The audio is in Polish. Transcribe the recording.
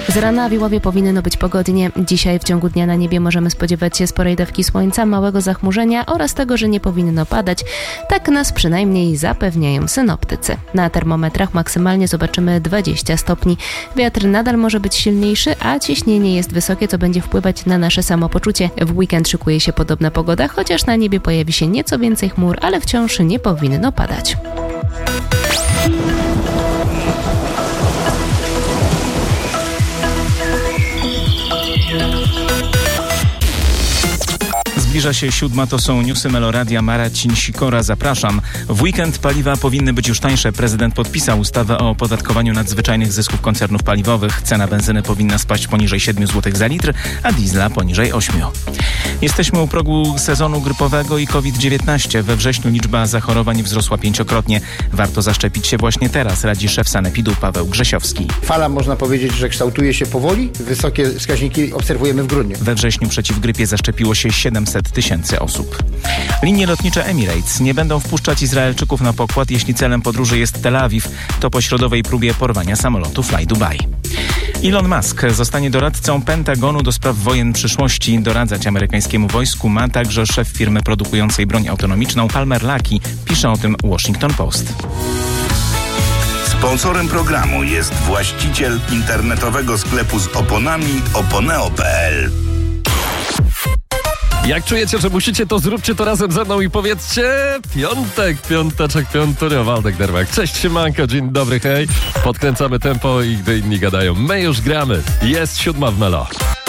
Z rana w Iławie powinno być pogodnie. Dzisiaj w ciągu dnia na niebie możemy spodziewać się sporej dawki słońca, małego zachmurzenia oraz tego, że nie powinno padać. Tak nas przynajmniej zapewniają synoptycy. Na termometrach maksymalnie zobaczymy 20 stopni. Wiatr nadal może być silniejszy, a ciśnienie jest wysokie, co będzie wpływać na nasze samopoczucie. W weekend szykuje się podobna pogoda, chociaż na niebie pojawi się nieco więcej chmur, ale wciąż nie powinno padać. Zbliża się 7, to są newsy Meloradia, Marcin Sikora, zapraszam. W weekend paliwa powinny być już tańsze. Prezydent podpisał ustawę o opodatkowaniu nadzwyczajnych zysków koncernów paliwowych. Cena benzyny powinna spaść poniżej 7 zł za litr, a diesla poniżej 8. Jesteśmy u progu sezonu grypowego i COVID-19. We wrześniu liczba zachorowań wzrosła 5-krotnie. Warto zaszczepić się właśnie teraz, radzi szef sanepidu Paweł Grzesiowski. Fala, można powiedzieć, że kształtuje się powoli. Wysokie wskaźniki obserwujemy w grudniu. We wrześniu przeciw grypie zaszczepiło się 700 000 osób. Linie lotnicze Emirates nie będą wpuszczać Izraelczyków na pokład, jeśli celem podróży jest Tel Awiw. To po środowej próbie porwania samolotu Fly Dubai. Elon Musk zostanie doradcą Pentagonu do spraw wojen przyszłości. Doradzać amerykańskiemu wojsku ma także szef firmy produkującej broń autonomiczną Palmer Luckey. Pisze o tym Washington Post. Sponsorem programu jest właściciel internetowego sklepu z oponami oponeo.pl. Jak czujecie, że musicie, to zróbcie to razem ze mną i powiedzcie piąteczek, piąturio, Waldek Derwak. Cześć, siemanko, dzień dobry, hej. Podkręcamy tempo i gdy inni gadają, my już gramy. Jest 7 w Melo.